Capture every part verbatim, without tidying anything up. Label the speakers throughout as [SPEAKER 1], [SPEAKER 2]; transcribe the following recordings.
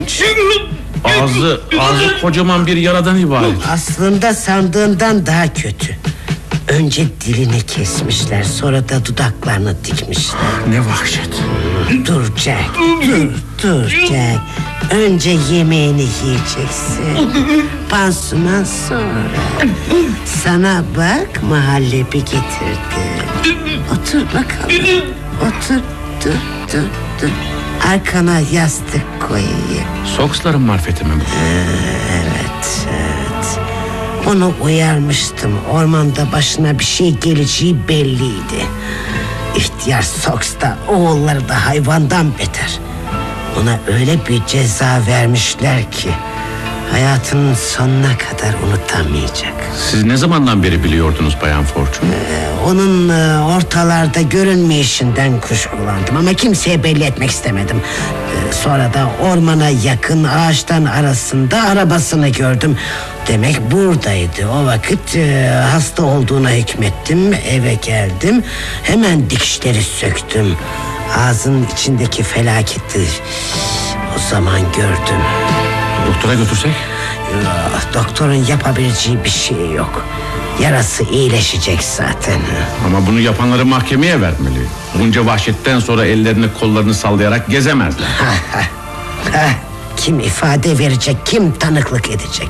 [SPEAKER 1] Ağzı, ağzı kocaman bir yaradan ibaret.
[SPEAKER 2] Aslında sandığından daha kötü. Önce dilini kesmişler, sonra da dudaklarını dikmişler.
[SPEAKER 1] Ne vahşet.
[SPEAKER 2] Dur Jack, dur, dur Jack. Önce yemeğini yiyeceksin. Pansuman sonra. Sana bak muhallebi getirdim. Otur bakalım. Otur, dur, dur, dur. Arkana yastık koyayım.
[SPEAKER 1] Soksların marifeti mi bu?
[SPEAKER 2] Evet, evet. Onu uyarmıştım. Ormanda başına bir şey geleceği belliydi. İhtiyar Sox da oğulları da hayvandan beter. Ona öyle bir ceza vermişler ki hayatının sonuna kadar unutamayacak.
[SPEAKER 1] Siz ne zamandan beri biliyordunuz Bayan Fortune?
[SPEAKER 2] Ee, onun e, ortalarda görünmeyişinden kuşkulandım ama kimseye belli etmek istemedim. Ee, sonra da ormana yakın ağaçtan arasında arabasını gördüm. Demek buradaydı. O vakit e, hasta olduğuna hükmettim. Eve geldim. Hemen dikişleri söktüm. Ağzının içindeki felaketi o zaman gördüm.
[SPEAKER 1] Doktora götürsek?
[SPEAKER 2] Ya, doktorun yapabileceği bir şey yok. Yarası iyileşecek zaten.
[SPEAKER 1] Ama bunu yapanları mahkemeye vermeli. Bunca vahşetten sonra ellerini kollarını sallayarak gezemezler.
[SPEAKER 2] Ha, ha, ha. Kim ifade verecek, kim tanıklık edecek?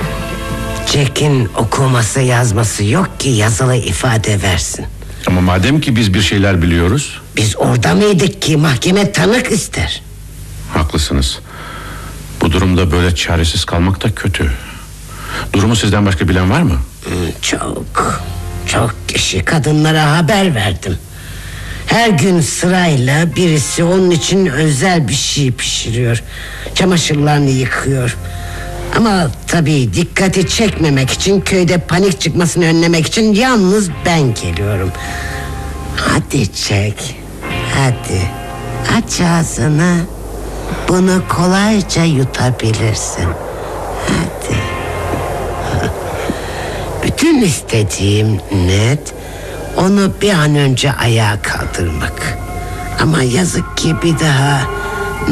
[SPEAKER 2] Jack'in okuması yazması yok ki yazılı ifade versin.
[SPEAKER 1] Ama madem ki biz bir şeyler biliyoruz.
[SPEAKER 2] Biz orada mıydık ki mahkeme tanık ister?
[SPEAKER 1] Haklısınız. Bu durumda böyle çaresiz kalmak da kötü. Durumu sizden başka bilen var mı?
[SPEAKER 2] Çok, çok kişi, kadınlara haber verdim. Her gün sırayla birisi onun için özel bir şey pişiriyor. Çamaşırlarını yıkıyor. Ama tabii dikkati çekmemek için, köyde panik çıkmasını önlemek için yalnız ben geliyorum. Hadi Jack, hadi aç ağzını. Bunu kolayca yutabilirsin. Hadi. Bütün istediğim net, onu bir an önce ayağa kaldırmak. Ama yazık ki bir daha